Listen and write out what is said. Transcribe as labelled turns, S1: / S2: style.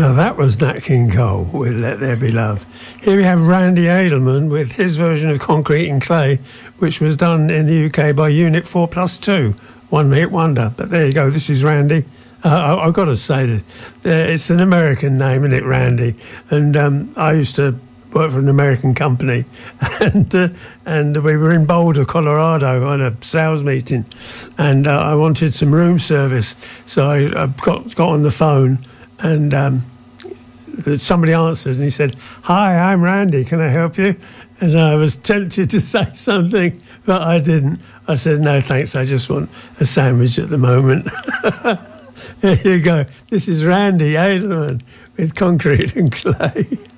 S1: Now that was Nat King Cole with Let There Be Love. Here we have Randy Edelman with his version of Concrete and Clay, which was done in the UK by Unit 4+2. One hit wonder. But there you go, this is Randy. I've got to say that it's an American name, isn't it, Randy? And I used to work for an American company, and we were in Boulder, Colorado, on a sales meeting, and I wanted some room service, so I got on the phone, and somebody answered, and he said, "Hi, I'm Randy. Can I help you?" And I was tempted to say something, but I didn't. I said, "No, thanks. I just want a sandwich at the moment." There you go. This is Randy Edelman with Concrete and Clay.